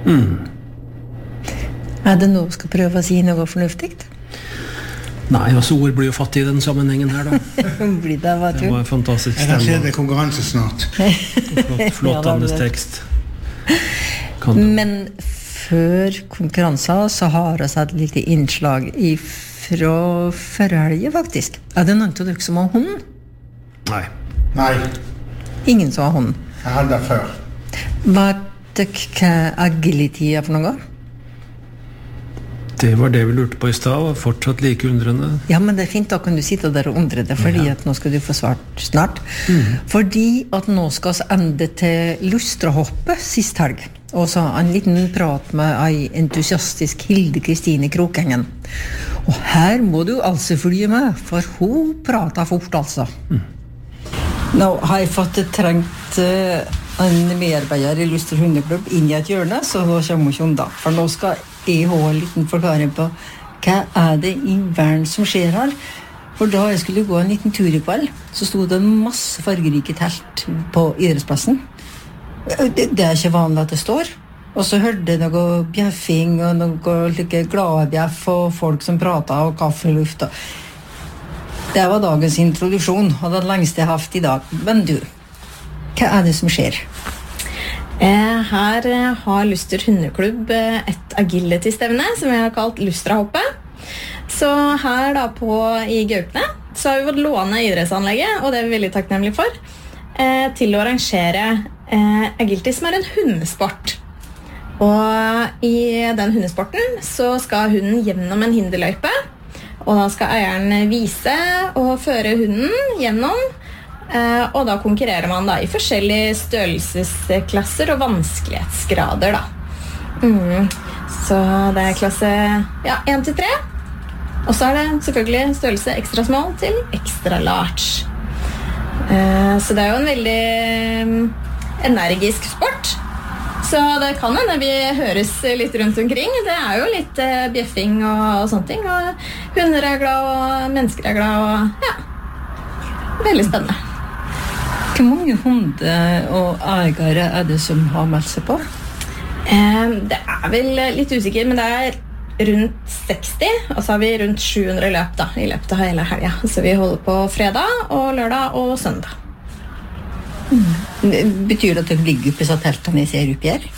Det noe skal prøve å si noe fornuftigt? Nei, altså ord blir jo fattig I den sammenhengen her da. Blir det, hva tror du? Det var fantastisk Jeg kan se stemme. det konkurranse snart. Flott Ja, Andes det. tekst. Kan du? Men før konkurransen så har vi et lite innslag fra forrige faktisk. Det noen av dere som har hund? Nei. Nei, Ingen som har hund. jeg hadde det før. Vet dere hva agility for noe? Det var det vi lurte på I sted, og fortsatt like undrende. Ja, men det fint, da kan du sitte der og undre deg, fordi at nå skal du få svart snart. Fordi at nå skal vi ende til Lustrahoppet sist helg. Og så en liten prat med en entusiastisk Hilde Kristine Krokengen. Og her må du altså følge med, for hun prater fort altså. Nå har jeg fått trengt en medarbeider I Luster hundeklubb inn I et hjørne, så da kommer hun ikke unna. For nå skal jeg ha en liten forklaring på hva det I verden som skjer her. For da jeg skulle gå en liten tur I kveld, så stod det masse fargerike telt på idrettsplassen. Det ikke vanlig at det står. Og så hørte jeg noe bjeffing og noe like glade bjeff og folk som pratet og kaffeluft. Det var dagens introduksjon, og det lengste jeg har haft I dag. Men du, hva det som skjer? Her har Luster hundeklubb et agility-stevne som vi har kalt Lustrahoppet. Så her da I Gaupne så har vi fått låne idrettsanlegget, og det vi veldig takknemlige for, til å arrangere agility som en hundesport. Og I den hundesporten så skal hunden gjennom en hinderløype, og da skal eieren vise og føre hunden gjennom, og da konkurrerer man da I forskjellige størrelsesklasser og vanskelighetsgrader da. Så det klasse 1-3, og så det selvfølgelig størrelse extra small til extra large. Så det jo en veldig energisk sport. Så det kan hende vi høres litt rundt omkring. Det jo litt bjeffing og sånne ting, og hunder glad, og mennesker glad, og ja, veldig spennende. Hvor mange hunder og eiere det som har meldt seg på? Det vel litt usikker, men det rundt 60, og så har vi rundt 700 løp da, I løpet av hele helgen. Så vi holder på fredag og lørdag og søndag. Betyr det at det ligger på teltene I ser oppi her?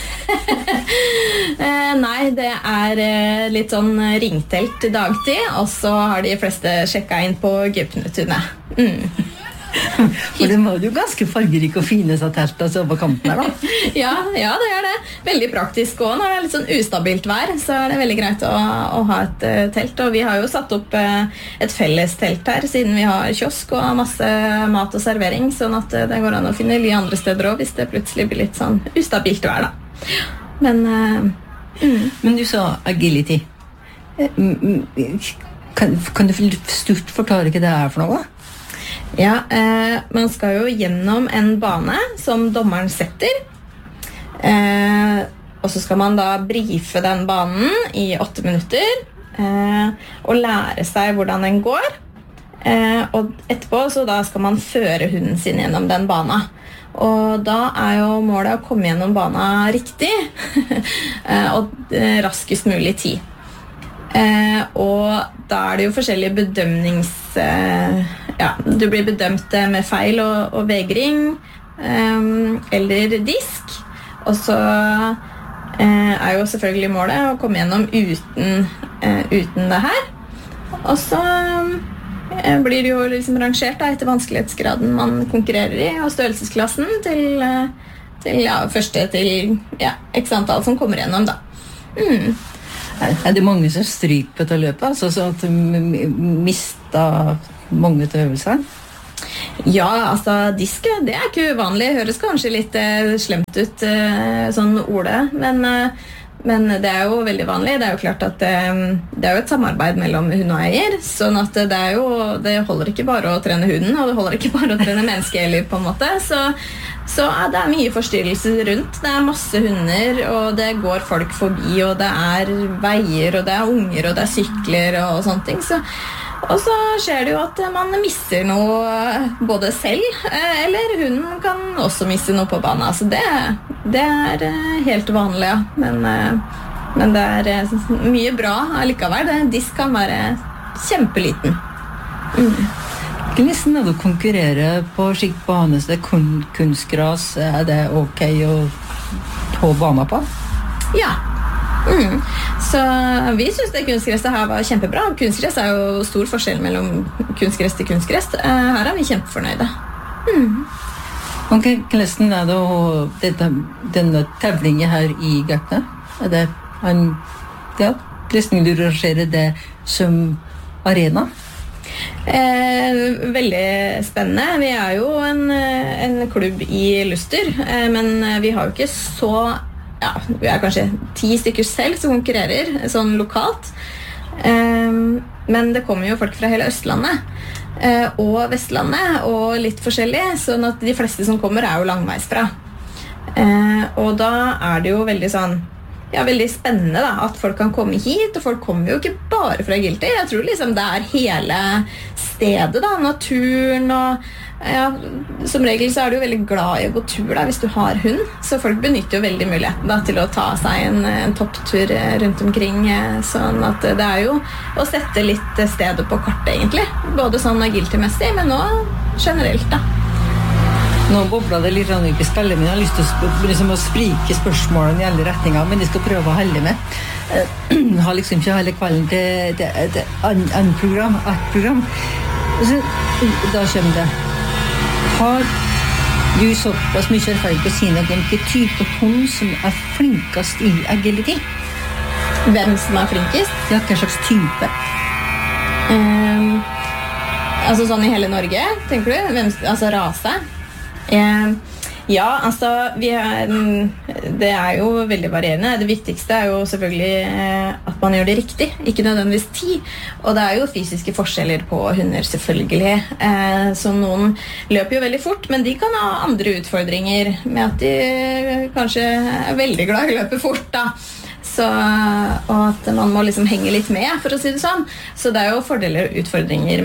Nei, det litt sånn ringtelt dagtid, og så har de fleste sjekket inn på Gaupnetunet. For det var jo ganske fargerike og fine teltene så på kanten her da. Ja, det det. Veldig praktisk også. Når det litt sånn ustabilt vær, så det veldig greit å ha et telt. Og vi har jo satt opp et felles telt her, siden vi har kiosk og masse mat og servering, sånn at det går an å finne ly andre steder også, hvis det plutselig blir litt sånn ustabilt vær da. Men du sa agility. Kan du stort forklare hva det for noe? Ja, man skal jo gjennom en bane som dommeren setter, og så skal man da briefe den banen I 8 minutter, og lære seg hvordan den går, og etterpå så da skal man føre hunden sin gjennom den banen. Og da jo målet å komme gjennom banen riktig, og raskest mulig tid. Og da det jo forskjellige du blir bedømt med feil og vegring eller disk, og så jo selvfølgelig målet å komme gjennom uten det her, og så blir det jo liksom rangert da, etter vanskelighetsgraden man konkurrerer I, og størrelsesklassen til første til x antall som kommer gjennom da. Det mange som stryker på dette løpet, altså så at de mister mange til øvelser? Ja, altså disk, det ikke uvanlig. Høres kanskje litt slemt ut, sånn ordet, men det jo veldig vanlig. Det jo klart at det jo et samarbeid mellom hund og eier, sånn at det holder ikke bare å trene hunden, og det holder ikke bare å trene menneskeheller på en måte, så det mye forstyrrelser rundt. Det masse hunder, og det går folk forbi, og det veier, og det unger, og det sykler og sånne ting. Og så skjer det jo at man misser noe både selv, eller hunden kan også misse noe på banen. Så det det helt vanlig, ja. Men det mye bra allikevel. Disk kan være kjempeliten. Hvordan du konkurrerer på skikt bane, så det kunstgras, det ok å ta bana på? Ja. Så vi synes det kunstgresset her var kjempebra. Kunstgress jo stor forskjell mellom kunstgress til kunstgress. Her vi kjempefornøyde. Ok, hvordan det denne tevlingen her i Gaupne? Det hvordan du rangerer det som arena? Veldig spennende. Vi jo en klubb i Luster, men vi har jo ikke så vi kanskje 10 stykker selv som konkurrerer sånn lokalt, men det kommer jo folk fra hele Østlandet og Vestlandet og litt forskjellig, sånn at de fleste som kommer jo langveisfra, og da det jo veldig sånn veldig spennende da, at folk kan komme hit, og folk kommer jo ikke bare fra Agility. Jeg tror liksom det hele stedet da, naturen og som regel så det jo veldig glad i å gå tur da, hvis du har hund, så folk benytter jo veldig muligheten da, til å ta seg en topptur rundt omkring, sånn at det jo å sette litt stedet på kartet egentlig, både sånn Agility-messig, men også generelt da. Nå bobler det litt i skallen min. Jeg har lyst til liksom å sprike spørsmålene i alle retninger, men jeg skal prøve å holde med. Jeg har liksom ikke hele kvelden til et program. Så, da kommer det. Har du såpass mye erfaring på å si noe om hvilken type hund som flinkest i agility? Hvem som flinkest? Ja, hva slags type? Altså sånn i hele Norge, tenker du? Hvem, altså rase? Ja, altså det jo veldig varierende. Det viktigste jo selvfølgelig at man gjør det riktig, ikke nødvendigvis tid. Og det jo fysiske forskjeller på hunder selvfølgelig. Så noen løper jo veldig fort, men de kan ha andre utfordringer med at de kanskje veldig glad i å løpe fort da. Så, og at man må liksom henge litt med, for å si det sånn. Så det jo fordeler og utfordringer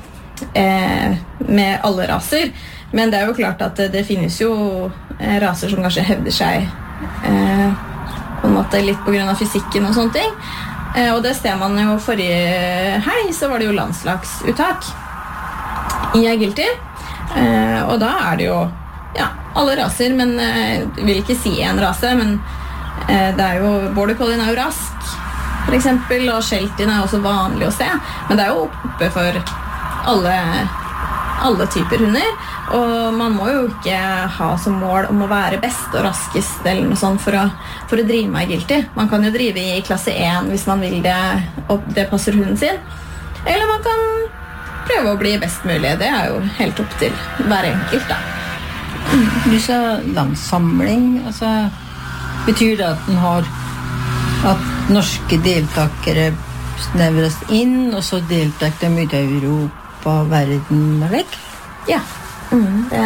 med alle raser. Men det jo klart at det finnes jo raser som kanskje hevder seg på en måte litt på grunn av fysikken og sånne ting. Og det ser man jo forrige helg, så var det jo landslagsuttak i agility. Og da det jo alle raser, men jeg vil ikke si en rase, men det jo Border Collie jo rask, for eksempel, og Sheltie også vanlig å se. Men det jo oppe for alle typer hunder, og man må jo ikke ha som mål om å være best og raskest eller noe sånt for å drive med agility. Man kan jo drive i klasse 1 hvis man vil det, og det passer hunden sin. Eller man kan prøve å bli best mulig. Det jo helt opp til hver enkelt da. Du sa landsamling, altså betyr det at den har at norske deltakere snevres inn, og så deltak de ut i Europa, verden og vekk? Ja, det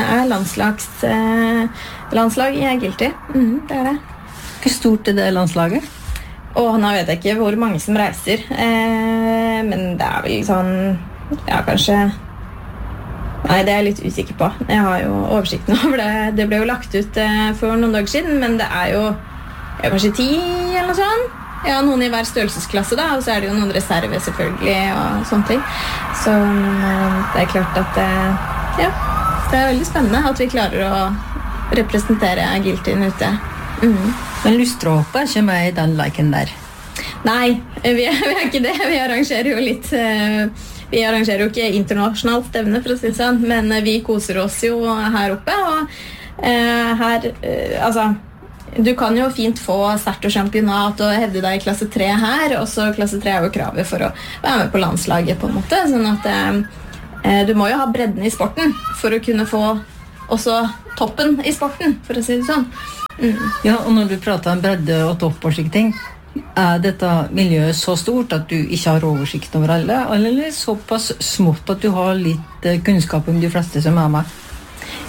landslag i agility. Det det. Hvor stort det landslaget? Nå vet jeg ikke hvor mange som reiser, men det vel sånn, kanskje... Nei, det jeg litt usikker på. Jeg har jo oversikten over det. Det ble jo lagt ut for noen dager siden, men det jo kanskje 10 eller noe sånt. Noen i hver størrelsesklasse da, og så det jo noen reserve selvfølgelig og sånne ting. Så det klart at det veldig spennende at vi klarer å representere agilityen ute. Men lystråpe ikke med i den liken der? Nei, vi ikke det. Vi arrangerer jo litt... Vi arrangerer jo ikke internasjonalt stevne, for å si det sånn, men vi koser oss jo her oppe, og her, altså, du kan jo fint få start og championat og hevde deg i klasse 3 her, og så klasse 3 jo kravet for å være med på landslaget på en måte, sånn at du må jo ha bredden i sporten for å kunne få også toppen i sporten, for å si det sånn. Ja, og når du prater om bredde og topp og slike ting, dette miljøet så stort at du ikke har oversikt over alle, eller såpass smått at du har litt kunnskap om de fleste som med?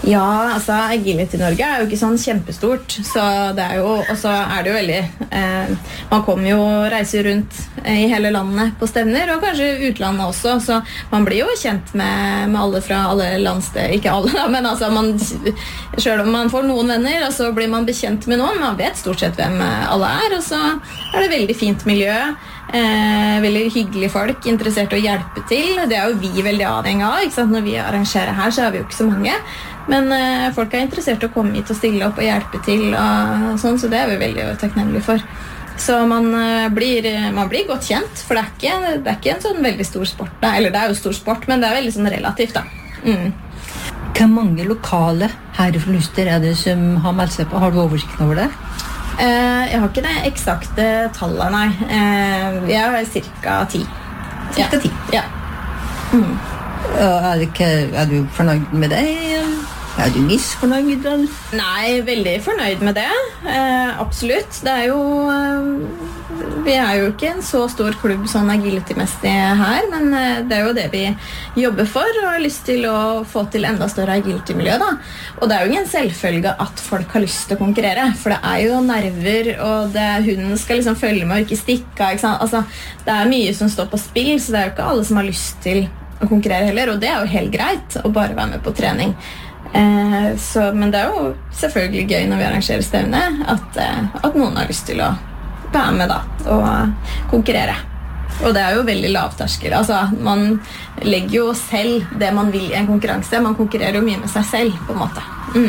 Ja, altså Agility Norge jo ikke sånn kjempestort, så det jo, og så det jo veldig man kommer jo reiser rundt i hele landet på stevner, og kanskje utlandet også, så man blir jo kjent med alle fra alle landsted, ikke alle da, men altså selv om man får noen venner, og så blir man bekjent med noen, man vet stort sett hvem alle og så det veldig fint miljø, veldig hyggelige folk, interessert i å hjelpe til, det jo vi veldig avhengig av, ikke sant? Når vi arrangerer her så vi jo ikke så mange, men folk interessert i å komme hit og stille opp og hjelpe til og sånn, så det vi veldig takknemlige for. Så man blir godt kjent, for det ikke en sånn veldig stor sport, da. Eller det jo stor sport, men det veldig sånn relativt da. Hvor mange lokale herrefluster det som har meldt seg på? Har du oversikten over det? Jeg har ikke det eksakte tallet, nei. Vi cirka 10. Cirka 10? Ja. Du fornøyd med det? Du misfornøyd? Nei, veldig fornøyd med det. Absolutt. Det jo vi jo ikke en så stor klubb sånn agility-messig her, men det jo det vi jobber for, og har lyst til å få til enda større agility-miljø da. Og det jo ingen selvfølge at folk har lyst til å konkurrere, for det jo nerver, og hunden skal liksom følge med og ikke stikke, ikke sant? Altså, det mye som står på spill, så det jo ikke alle som har lyst til å konkurrere heller, og det jo helt greit å bare være med på trening. Men det jo selvfølgelig gøy når vi arrangerer stevne at noen har lyst til å være med da og konkurrere, og det jo veldig lavterskel, altså man legger jo selv det man vil i en konkurranse, man konkurrerer jo mye med seg selv på en måte.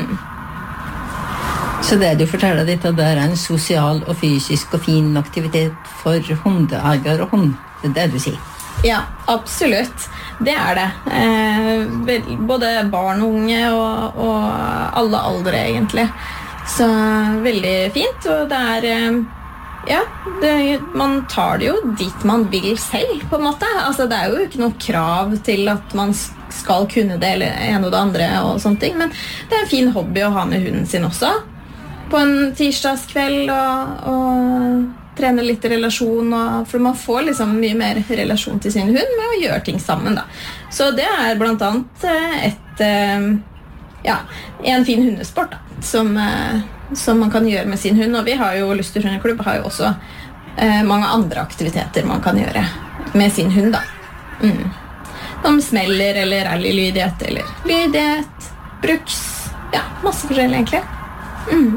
Så det du forteller ditt at det en sosial og fysisk og fin aktivitet for hundeeier og hund, det du sier? Ja, absolutt. Det det. Både barn og unge og alle aldre egentlig. Så veldig fint, og det man tar det jo dit man vil selv på en måte. Altså det jo ikke noe krav til at man skal kunne det eller en og det andre og sånne ting, men det en fin hobby å ha med hunden sin også. På en tirsdagskveld og trene litt relasjon, for man får liksom mye mer relasjon til sin hund med å gjøre ting sammen da. Så det blant annet en fin hundesport da, som man kan gjøre med sin hund, og vi har jo Luster Hundeklubb har jo også mange andre aktiviteter man kan gjøre med sin hund da. Som smeller eller rallylydighet eller lydighet, bruks, masse forskjellig egentlig.